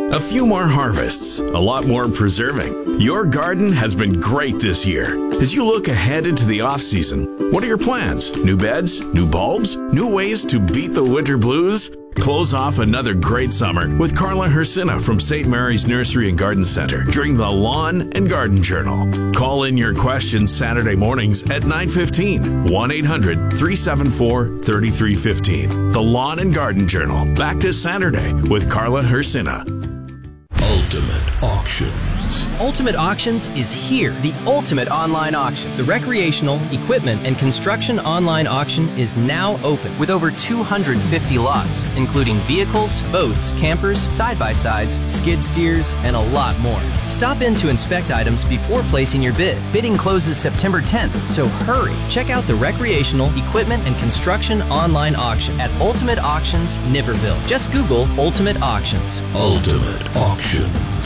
A few more harvests, a lot more preserving. Your garden has been great this year. As you look ahead into the off-season, what are your plans? New beds? New bulbs? New ways to beat the winter blues? Close off another great summer with Carla Hersina from St. Mary's Nursery and Garden Center during the Lawn and Garden Journal. Call in your questions Saturday mornings at 9:15. 1-800-374-3315. The Lawn and Garden Journal. Back this Saturday with Carla Hersina. Ultimate Auctions. Ultimate Auctions is here. The ultimate online auction. The recreational, equipment, and construction online auction is now open with over 250 lots, including vehicles, boats, campers, side-by-sides, skid steers, and a lot more. Stop in to inspect items before placing your bid. Bidding closes September 10th, so hurry. Check out the recreational, equipment, and construction online auction at Ultimate Auctions, Niverville. Just Google Ultimate Auctions. Ultimate Auctions.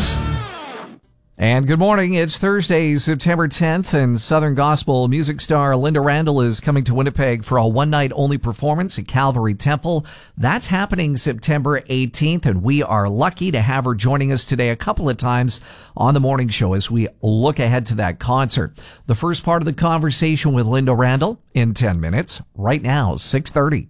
And good morning. It's Thursday, September 10th, and Southern Gospel music star Linda Randall is coming to Winnipeg for a one-night-only performance at Calvary Temple. That's happening September 18th, and we are lucky to have her joining us today a couple of times on the morning show as we look ahead to that concert. The first part of the conversation with Linda Randall in 10 minutes, right now, 6:30.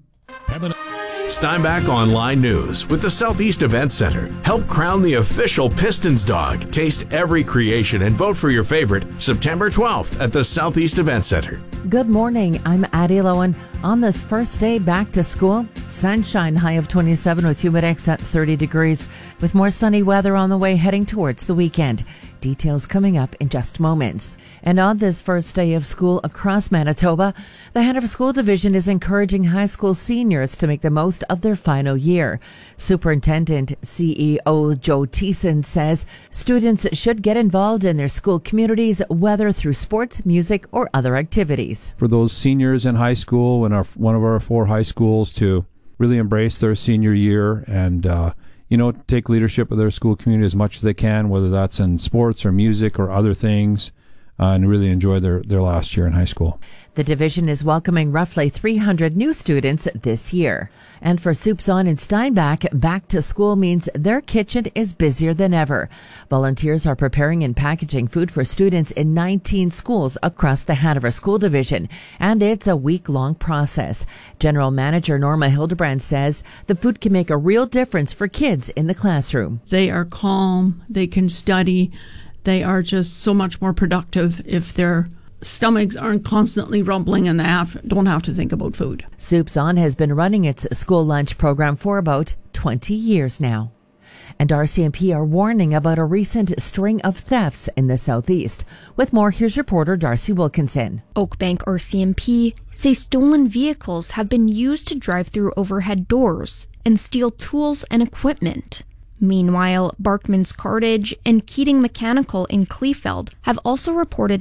Steinbach Online News with the Southeast Event Center. Help crown the official Pistons dog. Taste every creation and vote for your favorite September 12th at the Southeast Event Center. Good morning. I'm Addie Lowen. On this first day back to school, sunshine, high of 27 with humidex at 30 degrees. With more sunny weather on the way heading towards the weekend. Details coming up in just moments. And on this first day of school across Manitoba, the Hanover School Division is encouraging high school seniors to make the most of their final year. Superintendent CEO Joe Thiessen says students should get involved in their school communities, whether through sports, music, or other activities. For those seniors in high school, in one of our 4 high schools, to really embrace their senior year and take leadership of their school community as much as they can, whether that's in sports or music or other things, and really enjoy their last year in high school. The division is welcoming roughly 300 new students this year. And for Soups On in Steinbach, back to school means their kitchen is busier than ever. Volunteers are preparing and packaging food for students in 19 schools across the Hanover School Division, and it's a week-long process. General Manager Norma Hildebrand says the food can make a real difference for kids in the classroom. They are calm, they can study, they are just so much more productive if their stomachs aren't constantly rumbling and they don't have to think about food. Soups On has been running its school lunch program for about 20 years now. And RCMP are warning about a recent string of thefts in the southeast. With more, here's reporter Darcy Wilkinson. Oakbank RCMP say stolen vehicles have been used to drive through overhead doors and steal tools and equipment. Meanwhile, Barkman's Cartage and Keating Mechanical in Kleefeld have also reported